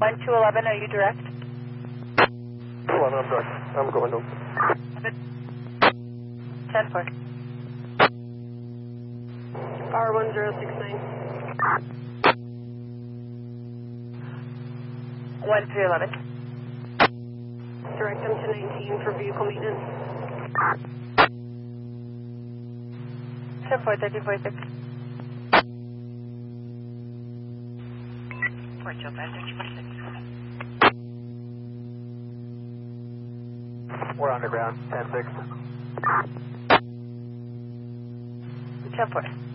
1211, are you direct? 11, I'm direct. I'm going to. 10-4. R1069. 1311. Direct them to 19 for vehicle maintenance. 10-4, 1346. 425, 1346. We're underground, 10-6. 10-4.